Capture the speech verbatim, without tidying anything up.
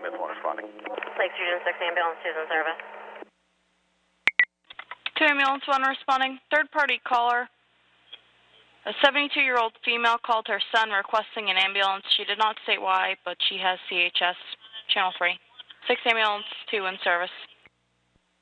ambulance one responding. Lake Region six ambulance two in service. two ambulance one responding. Third party caller. A seventy-two-year-old female called her son requesting an ambulance. She did not state why, but she has C H S. Channel three. six ambulance two in service.